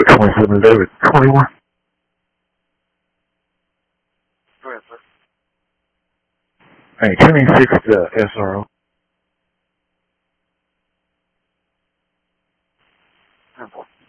Detroit 271121. Go ahead, sir. Hey, 286 SRO. 10-4.